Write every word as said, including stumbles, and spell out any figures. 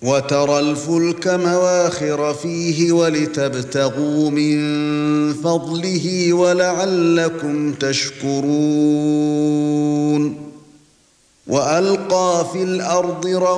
وَتَرَى الْفُلْكَ مَوَاخِرَ فِيهِ وَلِتَبْتَغُوا مِنْ فَضْلِهِ وَلَعَلَّكُمْ تَشْكُرُونَ وَأَلْقَى فِي الْأَرْضِ